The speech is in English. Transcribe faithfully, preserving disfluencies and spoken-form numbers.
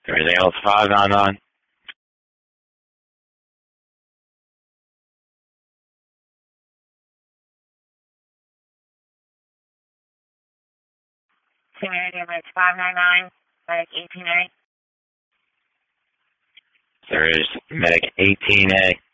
Everything else five nine nine. Severity Medic five nine nine, Medic eighteen A. There is Medic eighteen A.